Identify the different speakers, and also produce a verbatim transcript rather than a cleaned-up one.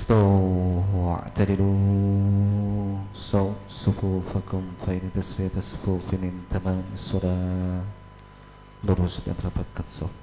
Speaker 1: استووا واعتدلوا صوا صفوفكم فإن تسوية صفوف من تمام الصلاة. Lurus dan rapatkan saf.